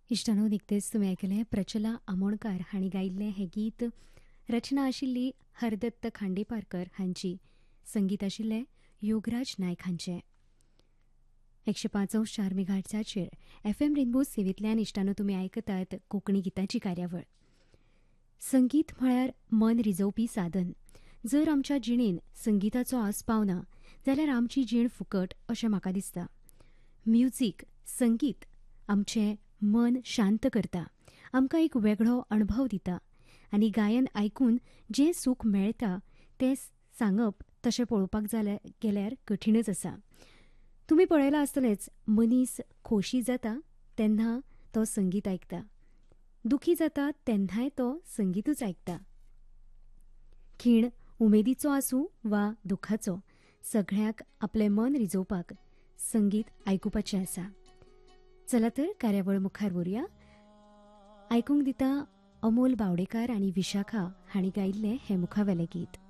इश्टानो निकतेच तुमी आयकलें प्रचला आमोणकार हांणी गायिल्लें हें गीत. रचना आशिल्ली हरदत्त खांडेपारकर हांची, संगीत आशिल्लें योगराज नायक हांचें. 105.4 मेगाहर्ट्झाचेर FM रेनबो सेवेंतल्यान इश्टानो तुमी आयकतात कोंकणी गितांची कार्यावळ. संगीत म्हळ्यार मन रिजोवपी साधन. जर आमच्या जिणेंत संगीताचो आस्पाव ना जाल्यार आमची जीण फुकट अशें म्हाका दिसता. म्युझीक, संगीत आमचें मन शांत करता, आमकां एक वेगळो अणभव दिता आनी गायन आयकून जें सूख मेळटा तें सांगप तशें पळोवपाक गेल्यार कठीणच आसा. तुमी पळयलां आसतलेंच, मनीस खोशी जाता तेन्ना तो संगीत आयकता, दुखी जाता तेन्नाय तो संगीतूच आयकता. खीण उमेदीचो आसूं वा दुखाचो, सगळ्याक आपलें मन रिजोवपाक संगीत आयकुपाचें आसा. चला तर कार्यावळ मुखार व्हरुया. आयकूंक दिता अमोल बावडेकार आनी विशाखा हांणी गायिल्लें हें मुखावेलें गीत.